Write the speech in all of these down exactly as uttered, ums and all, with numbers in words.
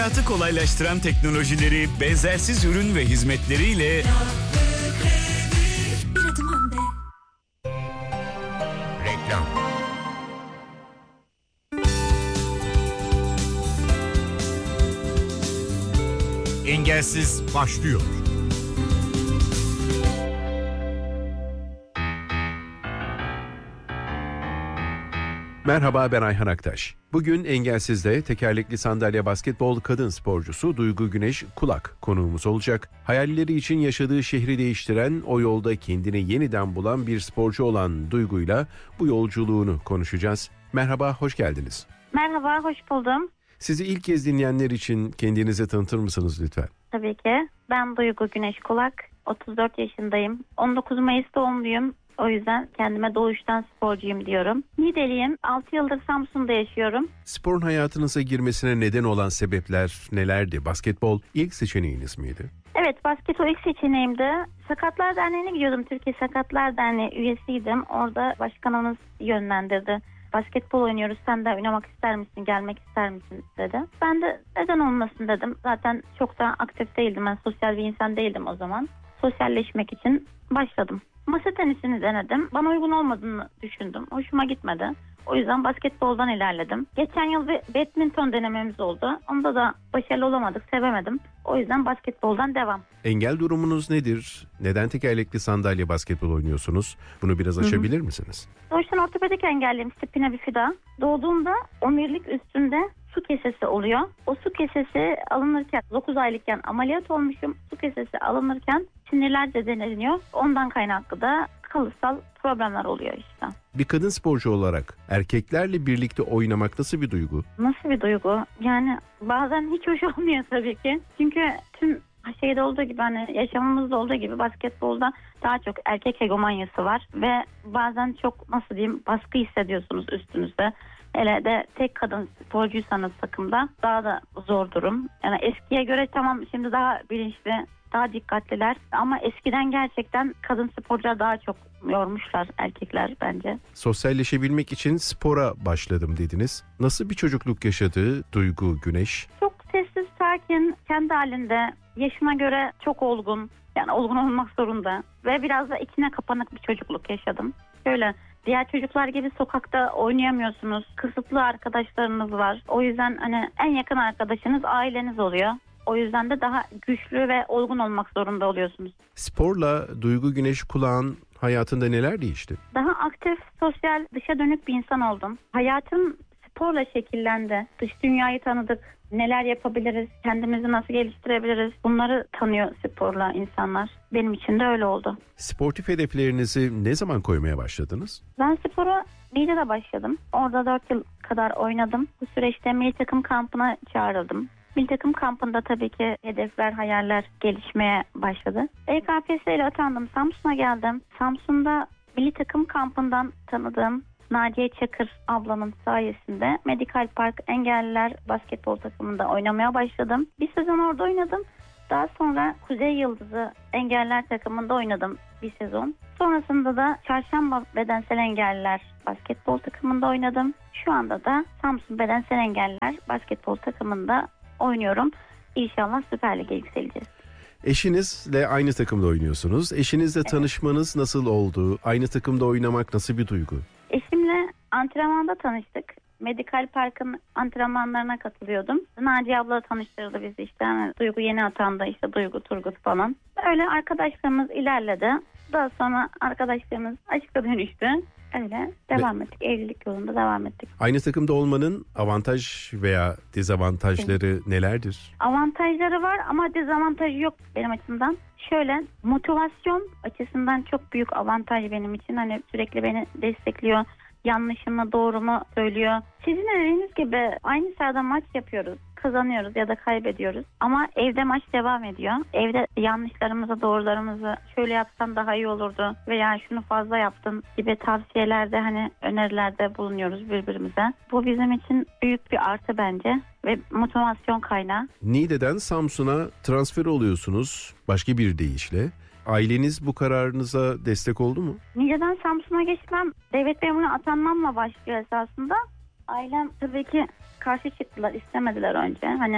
Hayatı kolaylaştıran teknolojileri, benzersiz ürün ve hizmetleriyle Bir adım önde. Reklam. Engelsiz başlıyor. Merhaba, ben Ayhan Aktaş. Bugün Engelsiz'de tekerlekli sandalye basketbol kadın sporcusu Duygu Güneş Kulak konuğumuz olacak. Hayalleri için yaşadığı şehri değiştiren, o yolda kendini yeniden bulan bir sporcu olan Duygu'yla bu yolculuğunu konuşacağız. Merhaba, hoş geldiniz. Merhaba, hoş buldum. Sizi ilk kez dinleyenler için kendinizi tanıtır mısınız lütfen? Tabii ki. Ben Duygu Güneş Kulak, otuz dört yaşındayım. on dokuz Mayıs doğumluyum. O yüzden kendime doğuştan sporcuyum diyorum. Niğdeliyim. altı yıldır Samsun'da yaşıyorum. Sporun hayatınıza girmesine neden olan sebepler nelerdi? Basketbol ilk seçeneğiniz miydi? Evet, basketbol ilk seçeneğimdi. Sakatlar Derneği'ne gidiyordum. Türkiye Sakatlar Derneği üyesiydim. Orada başkanımız yönlendirdi. Basketbol oynuyoruz, sen de oynamak ister misin, gelmek ister misin dedi. Ben de neden olmasın dedim. Zaten çok da aktif değildim. Ben sosyal bir insan değildim o zaman. Sosyalleşmek için başladım. Masa tenisini denedim. Bana uygun olmadığını düşündüm. Hoşuma gitmedi. O yüzden basketboldan ilerledim. Geçen yıl bir badminton denememiz oldu. Onda da başarılı olamadık, sevemedim. O yüzden basketboldan devam. Engel durumunuz nedir? Neden tekerlekli sandalye basketbol oynuyorsunuz? Bunu biraz açabilir Hı-hı. misiniz? Doğuştan ortopedik engelliyim. Spina bifida. Doğduğumda omurilik üstünde su kesesi oluyor. O su kesesi alınırken, dokuz aylıkken ameliyat olmuşum. Su kesesi alınırken sinirler zedeleniyor. Ondan kaynaklı da kalıtsal problemler oluyor işte. Bir kadın sporcu olarak erkeklerle birlikte oynamak nasıl bir duygu? Nasıl bir duygu? Yani bazen hiç hoş olmuyor tabii ki. Çünkü tüm şeyde olduğu gibi, hani yaşamımızda olduğu gibi basketbolda daha çok erkek hegemonyası var ve bazen çok, nasıl diyeyim, baskı hissediyorsunuz üstünüzde. Hele de tek kadın sporcuysanız takımda daha da zor durum. Yani eskiye göre tamam, şimdi daha bilinçli, daha dikkatliler ama eskiden gerçekten kadın sporcular daha çok yormuşlar erkekler bence. Sosyalleşebilmek için spora başladım dediniz. Nasıl bir çocukluk yaşadı Duygu Güneş? Çok sessiz, sakin, kendi halinde, yaşına göre çok olgun. Yani olgun olmak zorunda ve biraz da içine kapanık bir çocukluk yaşadım. Şöyle, diğer çocuklar gibi sokakta oynayamıyorsunuz. Kısıtlı arkadaşlarınız var. O yüzden hani en yakın arkadaşınız aileniz oluyor. O yüzden de daha güçlü ve olgun olmak zorunda oluyorsunuz. Sporla Duygu Güneş Kulak'ın hayatında neler değişti? Daha aktif, sosyal, dışa dönük bir insan oldum. Hayatım sporla şekillendi. Dış dünyayı tanıdık. Neler yapabiliriz? Kendimizi nasıl geliştirebiliriz? Bunları tanıyor sporla insanlar. Benim için de öyle oldu. Sportif hedeflerinizi ne zaman koymaya başladınız? Ben spora Niğde'de başladım. Orada dört yıl kadar oynadım. Bu süreçte milli takım kampına çağrıldım. Milli takım kampında tabii ki hedefler, hayaller gelişmeye başladı. E K P S ile atandım. Samsun'a geldim. Samsun'da milli takım kampından tanıdığım Naciye Çakır ablanın sayesinde Medikal Park Engelliler basketbol takımında oynamaya başladım. Bir sezon orada oynadım. Daha sonra Kuzey Yıldızı Engelliler takımında oynadım bir sezon. Sonrasında da Çarşamba Bedensel Engelliler basketbol takımında oynadım. Şu anda da Samsun Bedensel Engelliler basketbol takımında oynuyorum. İnşallah Süper Lig'e yükseleceğiz. Eşinizle aynı takımda oynuyorsunuz. Eşinizle evet. Tanışmanız nasıl oldu? Aynı takımda oynamak nasıl bir duygu? Eşimle antrenmanda tanıştık. Medikal Park'ın antrenmanlarına katılıyordum. Naciye abla tanıştırdı bizi işte. Yani Duygu yeni atandı, işte Duygu, Turgut falan. Öyle arkadaşlarımız ilerledi. Daha sonra arkadaşlarımız aşka dönüştü. Öyle devam Ve... ettik. Evlilik yolunda devam ettik. Aynı takımda olmanın avantaj veya dezavantajları evet. nelerdir? Avantajları var ama dezavantajı yok benim açımdan. Şöyle, motivasyon açısından çok büyük avantaj benim için. Hani sürekli beni destekliyor. Yanlışımı doğru mu söylüyor. Sizin dediğiniz gibi aynı sahada maç yapıyoruz. Kazanıyoruz ya da kaybediyoruz. Ama evde maç devam ediyor. Evde yanlışlarımızı, doğrularımızı şöyle yapsan daha iyi olurdu veya şunu fazla yaptın gibi tavsiyelerde, hani önerilerde bulunuyoruz birbirimize. Bu bizim için büyük bir artı bence ve motivasyon kaynağı. Niğde'den Samsun'a transfer oluyorsunuz başka bir deyişle. Aileniz bu kararınıza destek oldu mu? Niğde'den Samsun'a geçmem devlet memuruna atanmamla başlıyor esasında. Ailem tabii ki karşı çıktılar, istemediler önce. Hani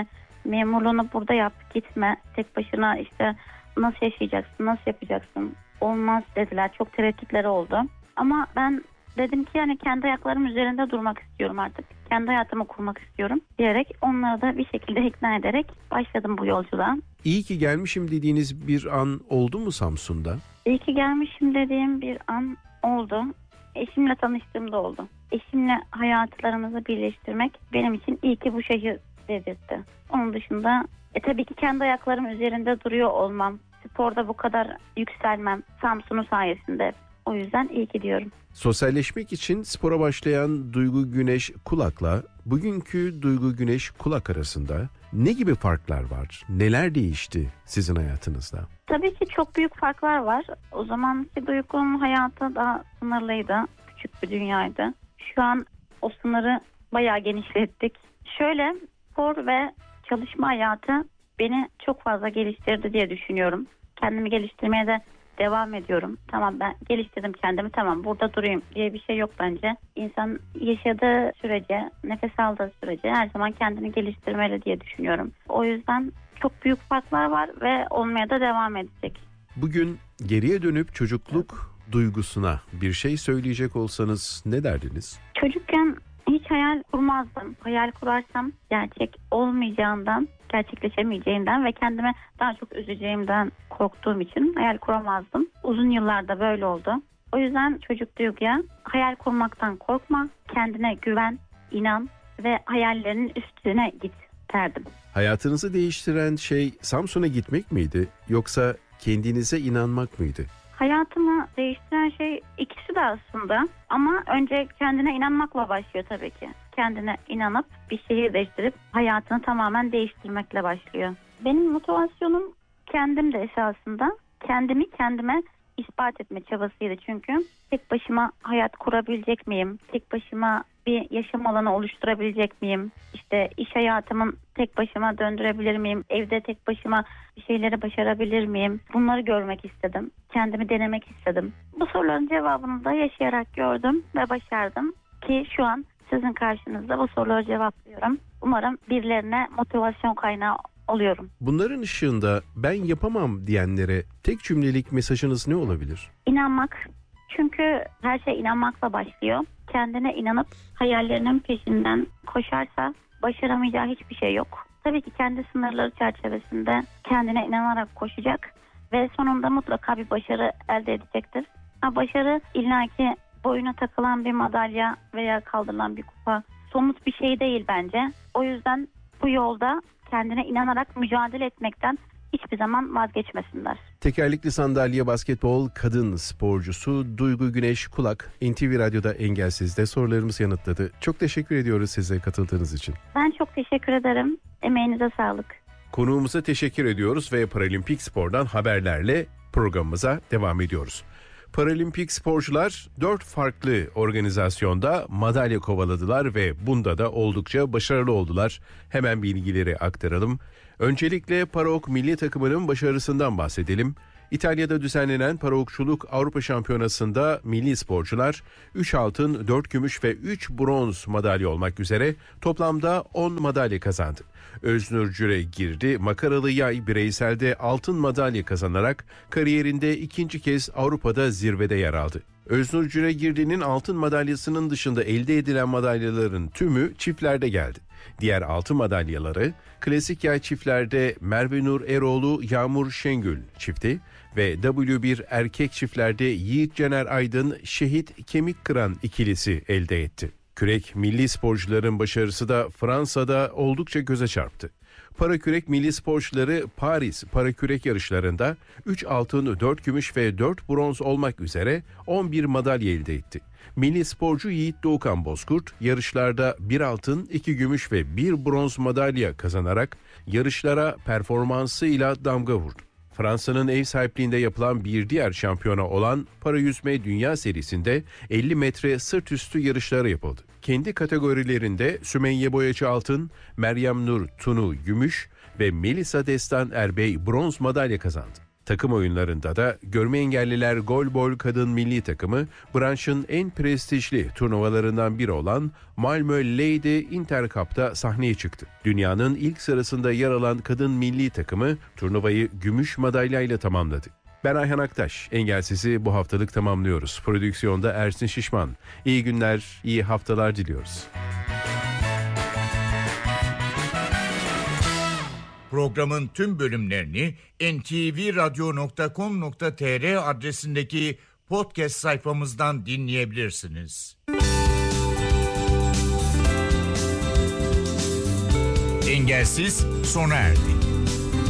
Memurluğunu burada yap, gitme. Tek başına işte nasıl yaşayacaksın, nasıl yapacaksın? Olmaz dediler. Çok tereddütleri oldu. Ama ben dedim ki yani kendi ayaklarım üzerinde durmak istiyorum artık. Kendi hayatımı kurmak istiyorum diyerek onları da bir şekilde ikna ederek başladım bu yolculuğa. İyi ki gelmişim dediğiniz bir an oldu mu Samsun'da? İyi ki gelmişim dediğim bir an oldu. Eşimle tanıştığımda oldu. Eşimle hayatlarımızı birleştirmek benim için iyi ki bu şehir dedirtti. Onun dışında e, tabii ki kendi ayaklarım üzerinde duruyor olmam, sporda bu kadar yükselmem Samsun'un sayesinde. O yüzden iyi ki diyorum. Sosyalleşmek için spora başlayan Duygu Güneş Kulak'la bugünkü Duygu Güneş Kulak arasında ne gibi farklar var? Neler değişti sizin hayatınızda? Tabii ki çok büyük farklar var. O zamanki Duygu'nun hayatı daha sınırlıydı. Küçük bir dünyaydı. Şu an o sınırı bayağı genişlettik. Şöyle, spor ve çalışma hayatı beni çok fazla geliştirdi diye düşünüyorum. Kendimi geliştirmeye de devam ediyorum. Tamam, ben geliştirdim kendimi, tamam burada durayım diye bir şey yok bence. İnsan yaşadığı sürece, nefes aldığı sürece her zaman kendini geliştirmeli diye düşünüyorum. O yüzden çok büyük farklar var ve olmaya da devam edecek. Bugün geriye dönüp çocukluk duygusuna bir şey söyleyecek olsanız ne derdiniz? Çocukken hiç hayal kurmazdım. Hayal kurarsam gerçek olmayacağından, gerçekleşemeyeceğinden ve kendime daha çok üzeceğimden korktuğum için hayal kuramazdım. Uzun yıllarda böyle oldu. O yüzden çocuk Duygu'ya hayal kurmaktan korkma, kendine güven, inan ve hayallerinin üstüne git derdim. Hayatınızı değiştiren şey Samsun'a gitmek miydi yoksa kendinize inanmak mıydı? Hayatımı değiştiren şey ikisi de aslında, ama önce kendine inanmakla başlıyor tabii ki. Kendine inanıp bir şehir değiştirip hayatını tamamen değiştirmekle başlıyor. Benim motivasyonum kendim de esasında kendimi kendime ispat etme çabasıydı çünkü. Tek başıma hayat kurabilecek miyim? Tek başıma bir yaşam alanı oluşturabilecek miyim? İşte iş hayatımın tek başıma döndürebilir miyim? Evde tek başıma bir şeyleri başarabilir miyim? Bunları görmek istedim. Kendimi denemek istedim. Bu soruların cevabını da yaşayarak gördüm ve başardım ki şu an sizin karşınızda bu soruları cevaplıyorum. Umarım birilerine motivasyon kaynağı oluyorum. Bunların ışığında ben yapamam diyenlere tek cümlelik mesajınız ne olabilir? İnanmak. Çünkü her şey inanmakla başlıyor. Kendine inanıp hayallerinin peşinden koşarsa başaramayacağı hiçbir şey yok. Tabii ki kendi sınırları çerçevesinde kendine inanarak koşacak ve sonunda mutlaka bir başarı elde edecektir. Ha, başarı illaki boyuna takılan bir madalya veya kaldırılan bir kupa, somut bir şey değil bence. O yüzden bu yolda kendine inanarak mücadele etmekten hiçbir zaman vazgeçmesinler. Tekerlekli sandalye basketbol kadın sporcusu Duygu Güneş Kulak N T V Radyo'da Engelsiz'de sorularımızı yanıtladı. Çok teşekkür ediyoruz size katıldığınız için. Ben çok teşekkür ederim. Emeğinize sağlık. Konuğumuza teşekkür ediyoruz ve Paralimpik Spor'dan haberlerle programımıza devam ediyoruz. Paralimpik sporcular dört farklı organizasyonda madalya kovaladılar ve bunda da oldukça başarılı oldular. Hemen bilgileri aktaralım. Öncelikle paraok milli takımının başarısından bahsedelim. İtalya'da düzenlenen paraokçuluk Avrupa Şampiyonası'nda milli sporcular üç altın, dört gümüş ve üç bronz madalya olmak üzere toplamda on madalya kazandı. Öznur Cüregirdi makaralı yay bireyselde altın madalya kazanarak kariyerinde ikinci kez Avrupa'da zirvede yer aldı. Öznur Cüregirdi'nin altın madalyasının dışında elde edilen madalyaların tümü çiftlerde geldi. Diğer altın madalyaları klasik yay çiftlerde Merve Nur Eroğlu Yağmur Şengül çifti ve W bir erkek çiftlerde Yiğit Caner Aydın Şehit Kemik Kıran ikilisi elde etti. Kürek milli sporcuların başarısı da Fransa'da oldukça göze çarptı. Parakürek milli sporcuları Paris parakürek yarışlarında üç altın, dört gümüş ve dört bronz olmak üzere on bir madalya elde etti. Milli sporcu Yiğit Doğukan Bozkurt yarışlarda bir altın, iki gümüş ve bir bronz madalya kazanarak yarışlara performansıyla damga vurdu. Fransa'nın ev sahipliğinde yapılan bir diğer şampiyona olan para yüzme dünya serisinde elli metre sırt üstü yarışları yapıldı. Kendi kategorilerinde Sümeyye Boyacı altın, Meryem Nur Tunu gümüş ve Melisa Destan Erbey bronz madalya kazandı. Takım oyunlarında da görme engelliler Goalball kadın milli takımı branşın en prestijli turnuvalarından biri olan Malmö Lady Intercup'ta sahneye çıktı. Dünyanın ilk sırasında yer alan kadın milli takımı turnuvayı gümüş madalyayla tamamladı. Ben Ayhan Aktaş. Engelsiz'i bu haftalık tamamlıyoruz. Prodüksiyonda Ersin Şişman. İyi günler, iyi haftalar diliyoruz. Programın tüm bölümlerini en te ve radyo nokta com nokta te er adresindeki podcast sayfamızdan dinleyebilirsiniz. Engelsiz sona erdi.